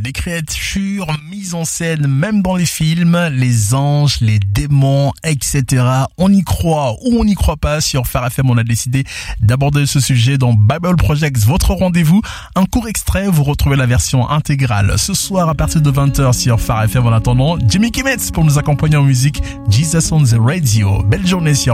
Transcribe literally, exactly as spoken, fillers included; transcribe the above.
Des créatures mises en scène, même dans les films, les anges, les démons, et cetera. On y croit ou on n'y croit pas. Sur Phare F M, on a décidé d'aborder ce sujet dans Bible Projects, votre rendez-vous. Un court extrait, vous retrouvez la version intégrale ce soir à partir de vingt heures sur Phare F M. En attendant, Jimmy Kimmets pour nous accompagner en musique, Jesus on the Radio. Belle journée sur